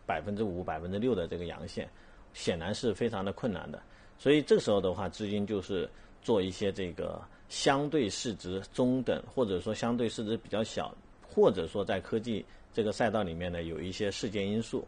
5%、6%的这个阳线，显然是非常的困难的。所以这个时候的话，资金就是做一些这个相对市值中等，或者说相对市值比较小，或者说在科技这个赛道里面呢有一些事件因素